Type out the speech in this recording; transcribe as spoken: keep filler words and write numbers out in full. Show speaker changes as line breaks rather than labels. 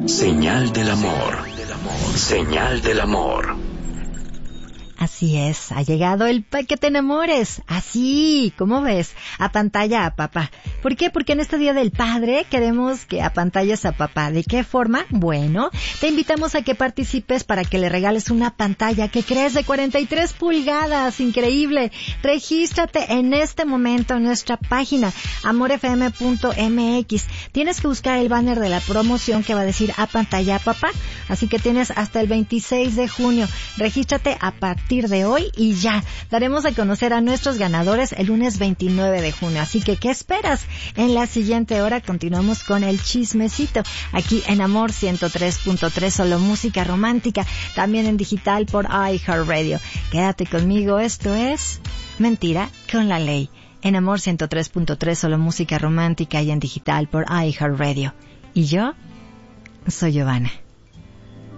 Señal del amor. Señal del amor.
Así es, ha llegado el pa' que te enamores. Así, ¿cómo ves? Apantalla a papá. ¿Por qué? Porque en este Día del Padre queremos que apantalles a papá. ¿De qué forma? Bueno, te invitamos a que participes para que le regales una pantalla que crees de cuarenta y tres pulgadas. Increíble. Regístrate en este momento en nuestra página amor f m punto m x. Tienes que buscar el banner de la promoción que va a decir apantalla a papá. Así que tienes hasta el veintiséis de junio. Regístrate a partir de hoy y ya daremos a conocer a nuestros ganadores el lunes veintinueve de junio. Así que, ¿qué esperas? En la siguiente hora continuamos con el chismecito aquí en Amor ciento tres punto tres, solo música romántica, también en digital por iHeartRadio. Quédate conmigo, esto es Mentira con la Ley en Amor ciento tres punto tres, solo música romántica y en digital por iHeartRadio. Y yo soy Giovanna.